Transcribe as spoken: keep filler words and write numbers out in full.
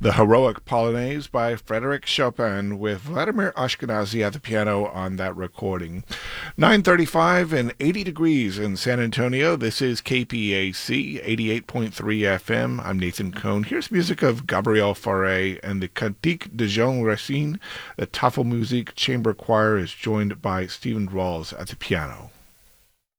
The Heroic Polonaise by Frédéric Chopin with Vladimir Ashkenazy at the piano on that recording. nine thirty-five and eighty degrees in San Antonio. This is K P A C eighty-eight point three F M. I'm Nathan Cohn. Here's music of Gabriel Fauré and the Cantique de Jean Racine. The Tafelmusik Chamber Choir is joined by Stephen Rawls at the piano.